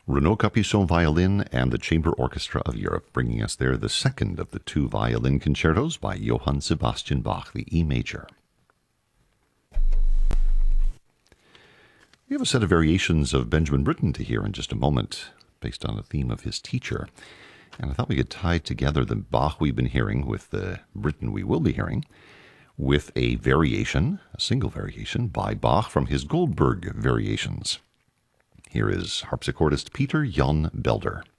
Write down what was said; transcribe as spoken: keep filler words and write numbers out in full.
Renaud Capuçon violin and the Chamber Orchestra of Europe, bringing us there the second of the two violin concertos by Johann Sebastian Bach, the E major. We have a set of variations of Benjamin Britten to hear in just a moment, based on the theme of his teacher. And I thought we could tie together the Bach we've been hearing with the Britten we will be hearing, with a variation, a single variation, by Bach from his Goldberg Variations. Here is harpsichordist Peter Jan Belder.